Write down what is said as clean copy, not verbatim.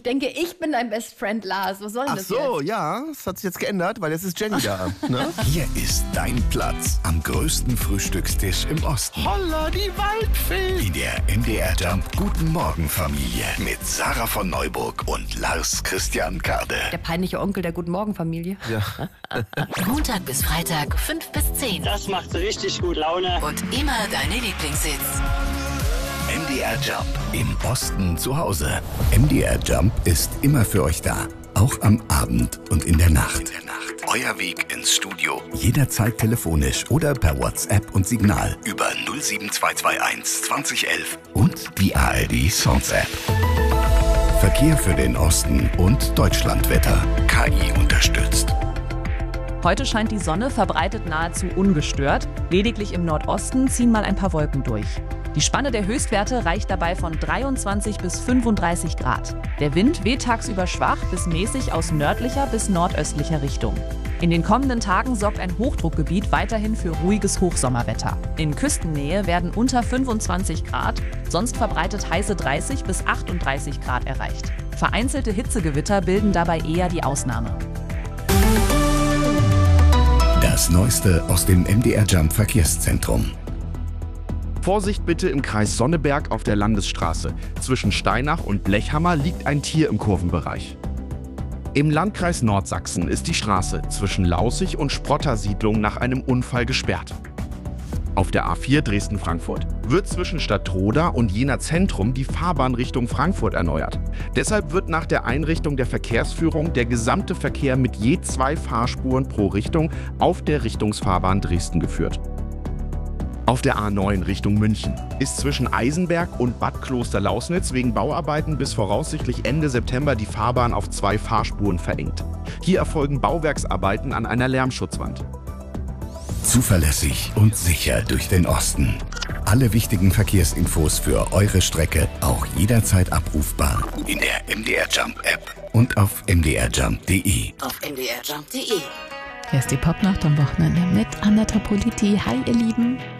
Ich denke, ich bin dein Best Friend Lars. Was soll denn das Ach so, jetzt? ja, das hat sich jetzt geändert, weil jetzt ist Jenny da. Ne? Hier ist dein Platz am größten Frühstückstisch im Osten. Holla, die Waldfee! In der MDR Jump Guten Morgen Familie mit Sarah von Neuburg und Lars Christian Kade. Der peinliche Onkel der Guten Morgen Familie. Ja. Montag bis Freitag 5 bis 10. Das macht richtig gut Laune. Und immer deine Lieblingshits. MDR Jump im Osten zu Hause. MDR Jump ist immer für euch da. Auch am Abend und in der Nacht. Euer Weg ins Studio. Jederzeit telefonisch oder per WhatsApp und Signal über 07221 2011 und die ARD Songs App. Verkehr für den Osten und Deutschlandwetter. KI unterstützt. Heute scheint die Sonne verbreitet nahezu ungestört. Lediglich im Nordosten ziehen mal ein paar Wolken durch. Die Spanne der Höchstwerte reicht dabei von 23 bis 35 Grad. Der Wind weht tagsüber schwach bis mäßig aus nördlicher bis nordöstlicher Richtung. In den kommenden Tagen sorgt ein Hochdruckgebiet weiterhin für ruhiges Hochsommerwetter. In Küstennähe werden unter 25 Grad, sonst verbreitet heiße 30 bis 38 Grad erreicht. Vereinzelte Hitzegewitter bilden dabei eher die Ausnahme. Das Neueste aus dem MDR Jump Verkehrszentrum. Vorsicht bitte im Kreis Sonneberg auf der Landesstraße. Zwischen Steinach und Blechhammer liegt ein Tier im Kurvenbereich. Im Landkreis Nordsachsen ist die Straße zwischen Laußig und Sprottersiedlung nach einem Unfall gesperrt. Auf der A4 Dresden-Frankfurt wird zwischen Stadtroda und Jena Zentrum die Fahrbahn Richtung Frankfurt erneuert. Deshalb wird nach der Einrichtung der Verkehrsführung der gesamte Verkehr mit je 2 Fahrspuren pro Richtung auf der Richtungsfahrbahn Dresden geführt. Auf der A9 Richtung München ist zwischen Eisenberg und Bad Kloster-Lausnitz wegen Bauarbeiten bis voraussichtlich Ende September die Fahrbahn auf 2 Fahrspuren verengt. Hier erfolgen Bauwerksarbeiten an einer Lärmschutzwand. Zuverlässig und sicher durch den Osten. Alle wichtigen Verkehrsinfos für eure Strecke auch jederzeit abrufbar in der MDR Jump App und auf mdrjump.de. Auf mdrjump.de. Hier ist die Popnacht am Wochenende mit Anna Tapoliti. Hi, ihr Lieben.